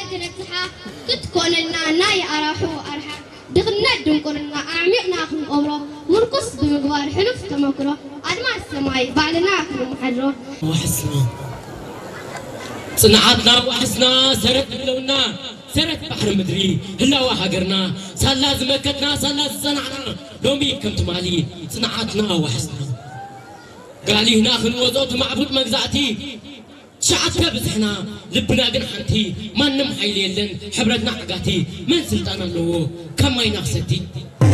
كنتها كتكون لنا ناي أراحو أرحا دغنا دنكرنا أعمقنا خن أمره مرقص بمقوار حلف تمكره أدمع السماي بعدنا كل محرو وحسنا صنعتنا وحسنا سرت لونا سرت بحر مدري هلا وهاجرنا سلا زمكتنا سلا صنعنا لومي كم تمالي صنعتنا وحسنا قالي هنا خن وزوت معبود مجزعتي شعتك بزحنا لبنا قن حنتي ما نم حيلي لن حبرتنا عقاتي من سلطان الله كم ما ينافستي